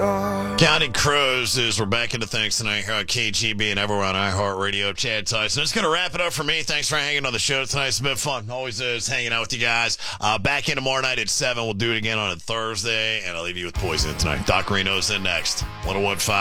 Counting Crows is we're back into things tonight here on KGB and everywhere on iHeartRadio. Chad Tyson. That's going to wrap it up for me. Thanks for hanging on the show tonight. It's been fun. Always is hanging out with you guys. Back in tomorrow night at 7. We'll do it again on a Thursday, and I'll leave you with Poison tonight. Doc Reno's in next. 101.5